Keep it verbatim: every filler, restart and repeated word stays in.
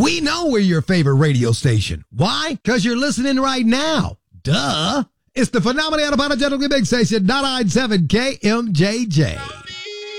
We know we're your favorite radio station. Why? Because you're listening right now. Duh. It's the phenomenal, unapologetically big station, ninety-nine point seven K M J J.